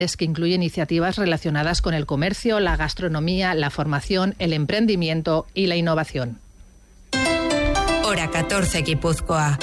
que incluye iniciativas relacionadas con el comercio, la gastronomía, la formación, el emprendimiento y la innovación. Hora 14, Guipúzcoa.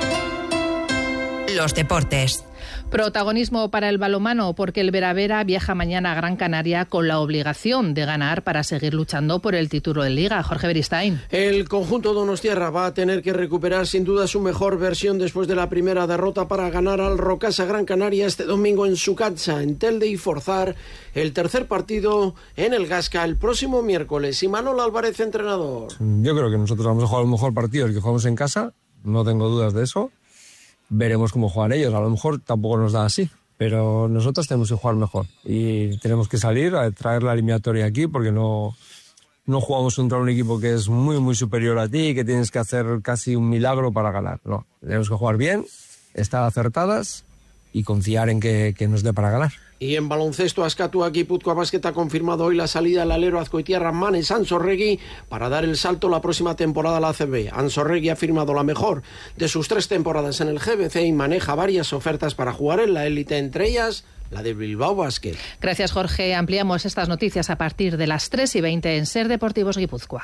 Los deportes. Protagonismo para el balonmano, porque el Veravera viaja mañana a Gran Canaria con la obligación de ganar para seguir luchando por el título de Liga. Jorge Beristain. El conjunto donostiarra va a tener que recuperar sin duda su mejor versión después de la primera derrota para ganar al Rocasa Gran Canaria este domingo en su cancha, en Telde, y forzar el tercer partido en el Gasca el próximo miércoles. Imanol Álvarez, entrenador. Yo creo que nosotros vamos a jugar el mejor partido, el que jugamos en casa, no tengo dudas de eso. Veremos cómo juegan ellos, a lo mejor tampoco nos da así, pero nosotros tenemos que jugar mejor y tenemos que salir a traer la eliminatoria aquí, porque no jugamos contra un equipo que es muy muy superior a ti y que tienes que hacer casi un milagro para ganar. No, tenemos que jugar bien, estar acertadas y confiar en que nos dé para ganar. Y en baloncesto, Azkatua Guipúzcoa Basket ha confirmado hoy la salida al alero azcoitiarra Manes Ansorregui para dar el salto la próxima temporada a la ACB. Ansorregui ha firmado la mejor de sus 3 temporadas en el GBC y maneja varias ofertas para jugar en la élite, entre ellas la de Bilbao Basket. Gracias, Jorge. Ampliamos estas noticias a partir de las 3:20 en Ser Deportivos Guipúzcoa.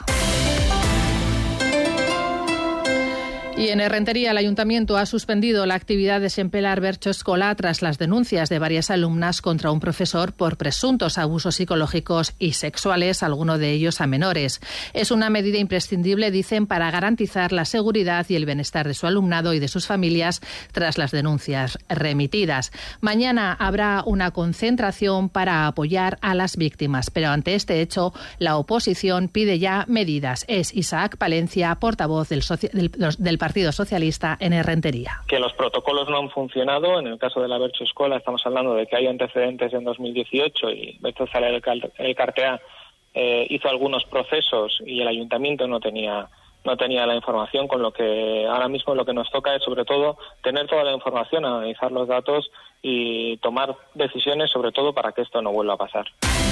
Y en Errentería, el Ayuntamiento ha suspendido la actividad de Sempelar Bercho Escola tras las denuncias de varias alumnas contra un profesor por presuntos abusos psicológicos y sexuales, alguno de ellos a menores. Es una medida imprescindible, dicen, para garantizar la seguridad y el bienestar de su alumnado y de sus familias tras las denuncias remitidas. Mañana habrá una concentración para apoyar a las víctimas, pero ante este hecho la oposición pide ya medidas. Es Isaac Palencia, portavoz del Partido Socialista en Errentería. Que los protocolos no han funcionado. En el caso de la Bercho Escola estamos hablando de que hay antecedentes en 2018 y Bercho el Cartea hizo algunos procesos y el ayuntamiento no tenía la información, con lo que ahora mismo lo que nos toca es sobre todo tener toda la información, analizar los datos y tomar decisiones sobre todo para que esto no vuelva a pasar.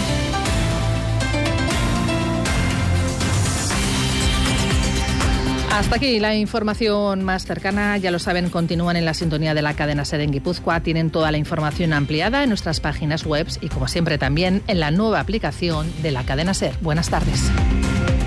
Hasta aquí la información más cercana. Ya lo saben, continúan en la sintonía de la cadena SER en Guipúzcoa. Tienen toda la información ampliada en nuestras páginas web y, como siempre, también en la nueva aplicación de la cadena SER. Buenas tardes.